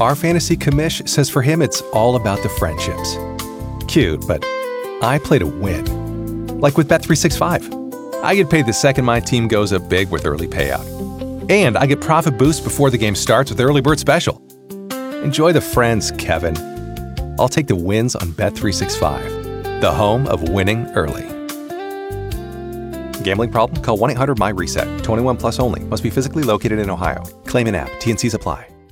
Our fantasy commish says for him it's all about the friendships. Cute, but I play to win. Like with Bet365. I get paid the second my team goes up big with early payout. And I get profit boost before the game starts with Early Bird Special. Enjoy the friends, Kevin. I'll take the wins on Bet365, the home of winning early. Gambling problem? Call 1-800-MY-RESET. 21 plus only. Must be physically located in Ohio. Claim in app. T&Cs apply.